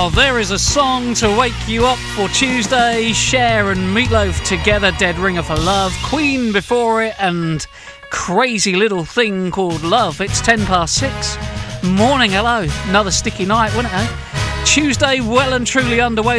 Now, there is a song to wake you up for Tuesday. Cher and Meatloaf together, Dead Ringer for Love. Queen before it, and crazy little thing called Love. It's 6:10. Morning, hello. Another sticky night, wouldn't it? Tuesday well and truly underway.